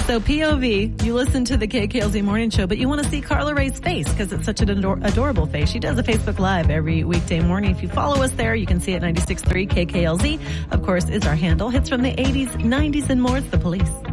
So POV, you listen to the KKLZ Morning Show, but you want to see Carla Ray's face because it's such an adorable face. She does a Facebook Live every weekday morning. If you follow us there, you can see it 96.3 KKLZ. Of course, is our handle. Hits from the 80s, 90s, and more. It's The Police.